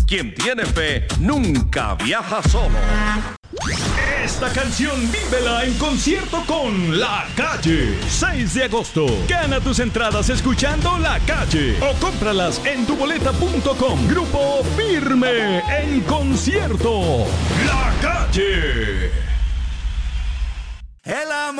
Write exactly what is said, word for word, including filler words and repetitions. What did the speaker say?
Quien tiene fe nunca viaja solo. Esta canción vívela en concierto con La Calle. seis de agosto. Gana tus entradas escuchando La Calle o cómpralas en tuboleta punto com. Grupo Firme en concierto. La Calle. El amor